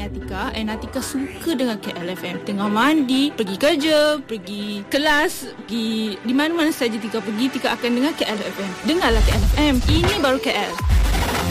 Atika, and Atika suka dengan KLFM. Tengah mandi, pergi kerja, pergi kelas, pergi di mana-mana saja Tika pergi, Tika akan dengar KLFM. Dengarlah KLFM. Ini baru KL.